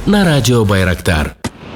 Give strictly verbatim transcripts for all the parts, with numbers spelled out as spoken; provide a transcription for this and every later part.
на радіо Байрактар.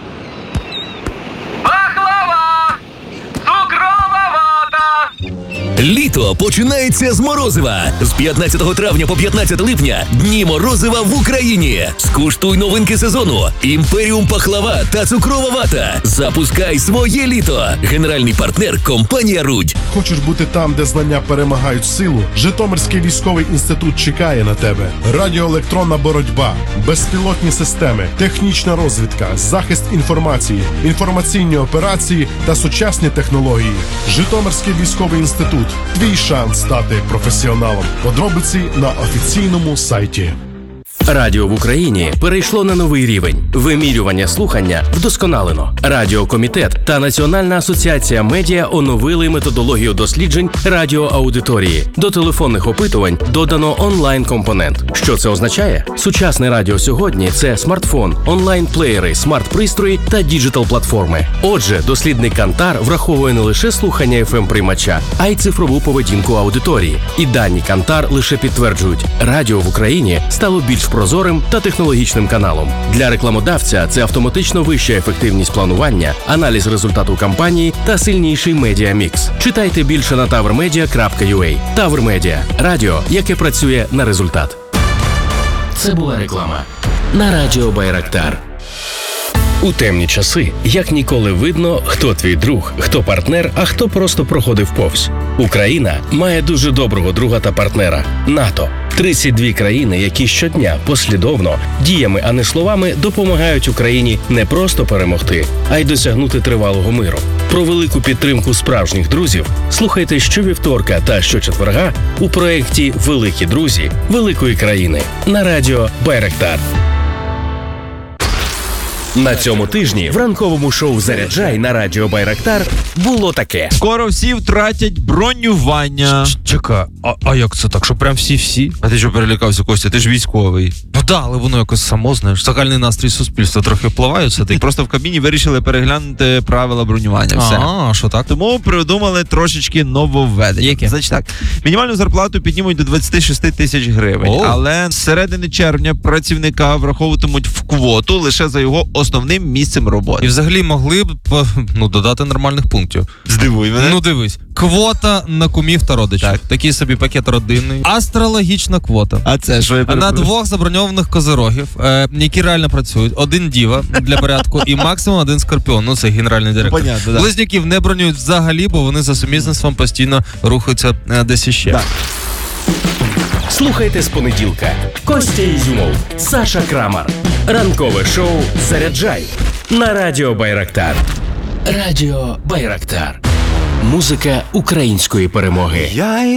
Літо починається з морозива. З п'ятнадцятого травня по п'ятнадцяте липня дні морозива в Україні. Скуштуй новинки сезону. Імперіум пахлава та цукрова вата. Запускай своє літо. Генеральний партнер – компанія «Рудь». Хочеш бути там, де знання перемагають силу? Житомирський військовий інститут чекає на тебе. Радіоелектронна боротьба, безпілотні системи, технічна розвідка, захист інформації, інформаційні операції та сучасні технології. Житомирський військовий інститут. Твій шанс стати професіоналом. Подробиці на офіційному сайті. Радіо в Україні перейшло на новий рівень. Вимірювання слухання вдосконалено. Радіокомітет та Національна асоціація медіа оновили методологію досліджень радіоаудиторії. До телефонних опитувань додано онлайн-компонент. Що це означає? Сучасне радіо сьогодні – це смартфон, онлайн-плеєри, смарт-пристрої та діджитал-платформи. Отже, дослідник Кантар враховує не лише слухання еф ем-приймача, а й цифрову поведінку аудиторії. І дані Кантар лише підтверджують – радіо в Україні стало більш прозорим та технологічним каналом. Для рекламодавця це автоматично вища ефективність планування, аналіз результату кампанії та сильніший медіамікс. Читайте більше на таврмедіа крапка ю а. Таврмедіа – радіо, яке працює на результат. Це була реклама на радіо Байрактар. У темні часи як ніколи видно, хто твій друг, хто партнер, а хто просто проходив повз. Україна має дуже доброго друга та партнера – НАТО. тридцять дві країни, які щодня послідовно, діями, а не словами, допомагають Україні не просто перемогти, а й досягнути тривалого миру. Про велику підтримку справжніх друзів слухайте щовівторка та щочетверга у проєкті «Великі друзі великої країни» на радіо Байрактар. На цьому тижні в ранковому шоу «Заряджай» на радіо Байрактар було таке. Скоро всі втратять бронювання. Чекай, а, а як це так? Що прям всі-всі? А ти що перелякався, Костя? Ти ж військовий. Ну да, але воно якось само, знаєш. Загальний настрій суспільства трохи впливає все-таки. Просто в кабіні вирішили переглянути правила бронювання. Все. А, що так? Тому придумали трошечки нововведення. Яке? Значить так, мінімальну зарплату піднімуть до двадцять шість тисяч гривень, О. але з середини червня працівника враховуватимуть в квоту лише за його основним місцем роботи. І взагалі могли б ну, додати нормальних пунктів. Здивуй мене. Ну дивись, квота на кумів та родичів. Так. Такий собі пакет родинний. Астрологічна квота. А це що я На перепрошую? двох заброньованих козирогів, е, які реально працюють. Один діва для порядку і максимум один скорпіон. Ну це генеральний директор. Ну, понятно, да. Близнюків не бронюють взагалі, бо вони за сумісництвом постійно рухаються е, десь іще. Да. Слухайте з понеділка. Костя Ізюмов, Саша Крамар. Ранкове шоу «Заряджай» на радіо Байрактар. Радіо Байрактар. Музика української перемоги.